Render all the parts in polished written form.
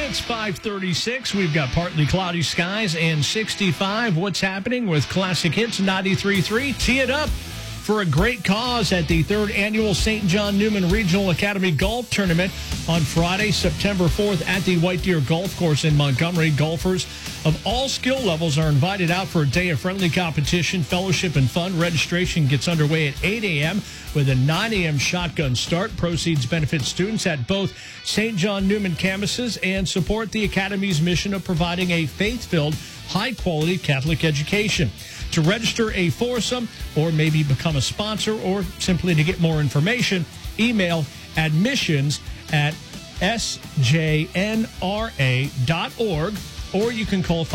It's 5:36. We've got partly cloudy skies and 65. What's happening with Classic Hits 93.3? Tee it up for a great cause at the 3rd Annual St. John Newman Regional Academy Golf Tournament on Friday, September 4th at the White Deer Golf Course in Montgomery. Golfers of all skill levels are invited out for a day of friendly competition, fellowship, and fun. Registration gets underway at 8 a.m. with a 9 a.m. shotgun start. Proceeds benefit students at both St. John Newman campuses and support the Academy's mission of providing a faith-filled, high-quality Catholic education. To register a foursome or maybe become a sponsor or simply to get more information, email admissions@sjnra.org or you can call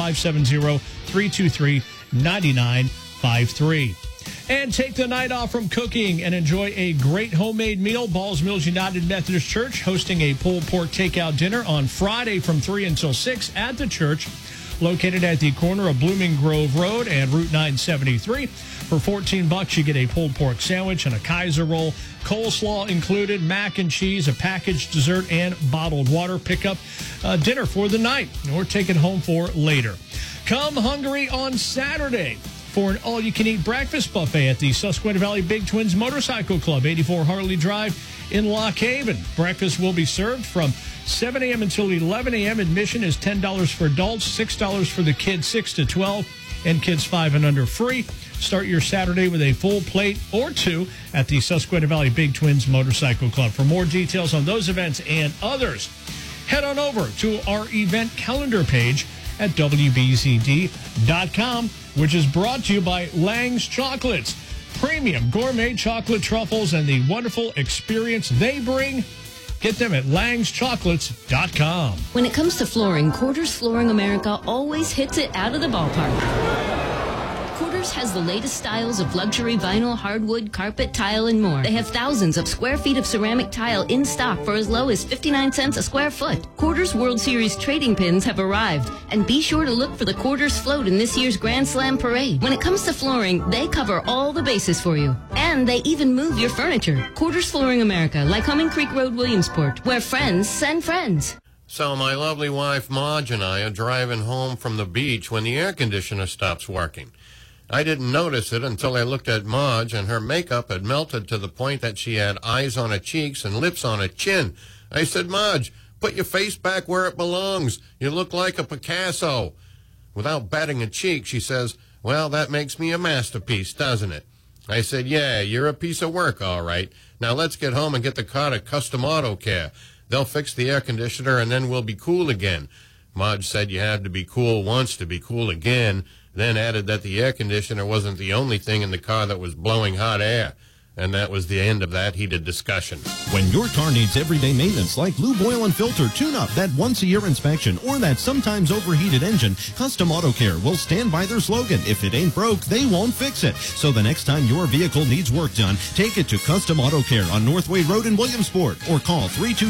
570-323-9953. And take the night off from cooking and enjoy a great homemade meal. Balls Mills United Methodist Church hosting a pulled pork takeout dinner on Friday from 3 until 6 at the church, located at the corner of Blooming Grove Road and Route 973. For $14, you get a pulled pork sandwich and a Kaiser roll, coleslaw included, mac and cheese, a packaged dessert, and bottled water. Pick up dinner for the night or take it home for later. Come hungry on Saturday for an all-you-can-eat breakfast buffet at the Susquehanna Valley Big Twins Motorcycle Club, 84 Harley Drive in Lock Haven. Breakfast will be served from 7 a.m. until 11 a.m. Admission is $10 for adults, $6 for the kids 6 to 12, and kids 5 and under free. Start your Saturday with a full plate or two at the Susquehanna Valley Big Twins Motorcycle Club. For more details on those events and others, head on over to our event calendar page at WBZD.com, which is brought to you by Lang's Chocolates. Premium gourmet chocolate truffles and the wonderful experience they bring. Get them at langschocolates.com. When it comes to flooring, Quarters Flooring America always hits it out of the ballpark. Quarters has the latest styles of luxury vinyl, hardwood, carpet, tile, and more. They have thousands of square feet of ceramic tile in stock for as low as 59 cents a square foot. Quarters World Series trading pins have arrived, and be sure to look for the Quarters float in this year's Grand Slam parade. When it comes to flooring, they cover all the bases for you, and they even move your furniture. Quarters Flooring America, Lycoming Creek Road, Williamsport, where friends send friends. So my lovely wife Marge and I are driving home from the beach when the air conditioner stops working. I didn't notice it until I looked at Marge, and her makeup had melted to the point that she had eyes on her cheeks and lips on her chin. I said, Marge, put your face back where it belongs. You look like a Picasso. Without batting a cheek, she says, well, that makes me a masterpiece, doesn't it? I said, yeah, you're a piece of work, all right. Now let's get home and get the car to Custom Auto Care. They'll fix the air conditioner, and then we'll be cool again. Marge said you had to be cool once to be cool again, then added that the air conditioner wasn't the only thing in the car that was blowing hot air. And that was the end of that heated discussion. When your car needs everyday maintenance like lube, oil, and filter, tune-up, that once-a-year inspection, or that sometimes overheated engine, Custom Auto Care will stand by their slogan, if it ain't broke, they won't fix it. So the next time your vehicle needs work done, take it to Custom Auto Care on Northway Road in Williamsport, or call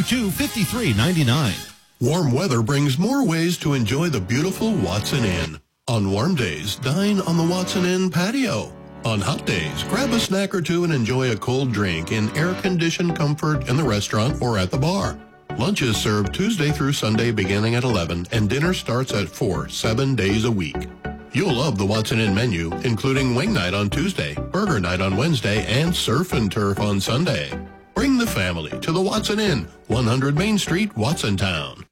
322-5399. Warm weather brings more ways to enjoy the beautiful Watson Inn. On warm days, dine on the Watson Inn patio. On hot days, grab a snack or two and enjoy a cold drink in air-conditioned comfort in the restaurant or at the bar. Lunch is served Tuesday through Sunday beginning at 11, and dinner starts at 4, 7 days a week. You'll love the Watson Inn menu, including wing night on Tuesday, burger night on Wednesday, and surf and turf on Sunday. Bring the family to the Watson Inn, 100 Main Street, Watsontown.